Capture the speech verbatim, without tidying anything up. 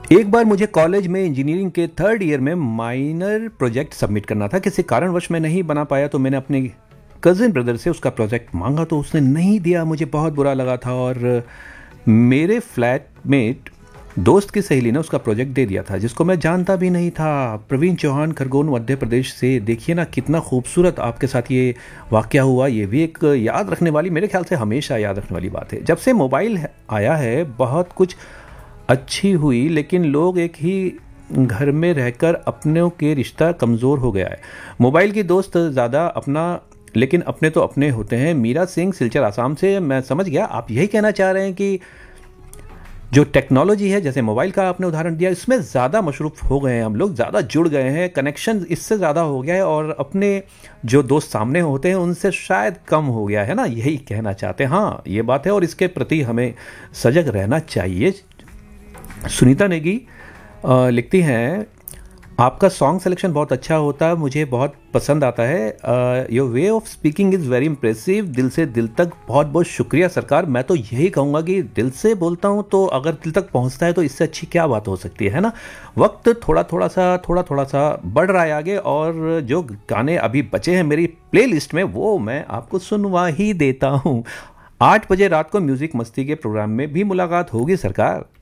एक बार मुझे कॉलेज में इंजीनियरिंग के थर्ड ईयर में माइनर प्रोजेक्ट सबमिट करना था। किसी कारणवश मैं नहीं बना पाया तो मैंने अपने कज़िन ब्रदर से उसका प्रोजेक्ट मांगा तो उसने नहीं दिया। मुझे बहुत बुरा लगा था और मेरे फ्लैटमेट दोस्त की सहेली ने उसका प्रोजेक्ट दे दिया था, जिसको मैं जानता भी नहीं था। प्रवीण चौहान, खरगोन, मध्य प्रदेश से। देखिए ना कितना खूबसूरत आपके साथ ये वाक़या हुआ। ये भी एक याद रखने वाली, मेरे ख्याल से हमेशा याद रखने वाली बात है। जब से मोबाइल आया है बहुत कुछ अच्छी हुई, लेकिन लोग एक ही घर में रहकर अपनों के रिश्ता कमज़ोर हो गया है। मोबाइल की दोस्त ज़्यादा अपना, लेकिन अपने तो अपने होते हैं। मीरा सिंह, सिलचर, आसाम से। मैं समझ गया आप यही कहना चाह रहे हैं कि जो टेक्नोलॉजी है, जैसे मोबाइल का आपने उदाहरण दिया, इसमें ज़्यादा मशरूफ़ हो गए हैं हम लोग, ज़्यादा जुड़ गए हैं, कनेक्शन इससे ज़्यादा हो गया है और अपने जो दोस्त सामने होते हैं उनसे शायद कम हो गया है ना, यही कहना चाहते हैं। हाँ, ये बात है और इसके प्रति हमें सजग रहना चाहिए। सुनीता नेगी अ, लिखती हैं, आपका सॉन्ग सिलेक्शन बहुत अच्छा होता है, मुझे बहुत पसंद आता है। Your way of speaking is very impressive. दिल से दिल तक बहुत बहुत शुक्रिया सरकार। मैं तो यही कहूँगा कि दिल से बोलता हूँ तो अगर दिल तक पहुँचता है तो इससे अच्छी क्या बात हो सकती है, है ना। वक्त थोड़ा थोड़ा सा थोड़ा थोड़ा सा बढ़ रहा है आगे और जो गाने अभी बचे हैं मेरी प्ले लिस्ट में वो मैं आपको सुनवा ही देता हूँ। आठ बजे रात को म्यूज़िक मस्ती के प्रोग्राम में भी मुलाकात होगी सरकार।